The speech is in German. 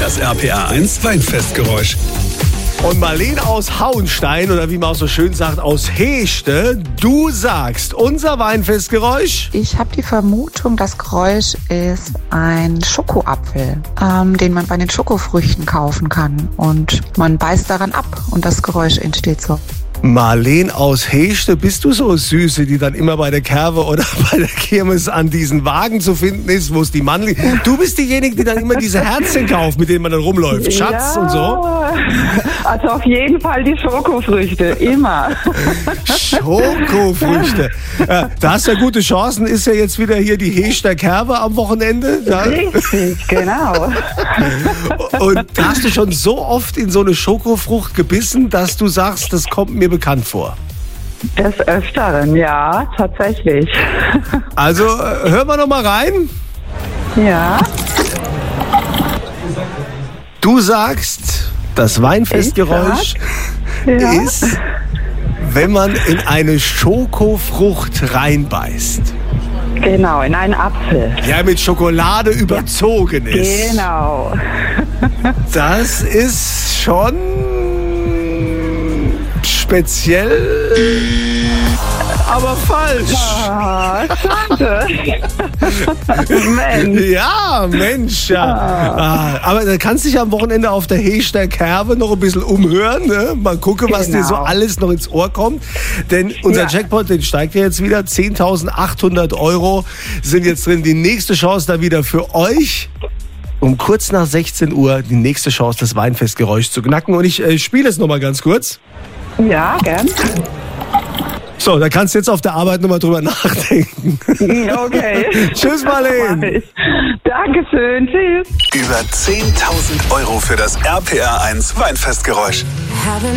Das RPR1 Weinfestgeräusch. Und Marlene aus Hauenstein, oder wie man auch so schön sagt, aus Hechte, du sagst, unser Weinfestgeräusch? Ich habe die Vermutung, das Geräusch ist ein Schokoapfel, den man bei den Schokofrüchten kaufen kann. Und man beißt daran ab und das Geräusch entsteht so. Marlene aus Hechte, bist du so Süße, die dann immer bei der Kerwe oder bei der Kirmes an diesen Wagen zu finden ist, wo es die Mann liegt? Du bist diejenige, die dann immer diese Herzchen kauft, mit denen man dann rumläuft. Schatz ja, und so? Also auf jeden Fall die Schokofrüchte, immer. Schokofrüchte. Da hast du ja gute Chancen. Ist ja jetzt wieder hier die Hechter Kerwe am Wochenende. Ja. Richtig, genau. Und hast du schon so oft in so eine Schokofrucht gebissen, dass du sagst, das kommt mir bekannt vor? Des Öfteren, ja, tatsächlich. Also, hören wir noch mal rein. Ja. Du sagst, das Weinfestgeräusch ist, wenn man in eine Schokofrucht reinbeißt. Genau, in einen Apfel. Ja, mit Schokolade überzogen ist. Genau. Das ist schon speziell, aber falsch. Ah, schade. Mensch. Ja, Mensch, ja. Aber da kannst du dich am Wochenende auf der Hechter Kerwe noch ein bisschen umhören. Ne? Mal gucken, was dir so alles noch ins Ohr kommt. Denn unser Jackpot, den steigt ja jetzt wieder. 10.800 € sind jetzt drin. Die nächste Chance da wieder für euch. Um kurz nach 16 Uhr die nächste Chance, das Weinfestgeräusch zu knacken. Und ich spiele es nochmal ganz kurz. Ja, gern. So, da kannst du jetzt auf der Arbeit nochmal drüber nachdenken. Okay. Tschüss, Marlene. Dankeschön. Tschüss. Über 10.000 € für das RPR1 Weinfestgeräusch.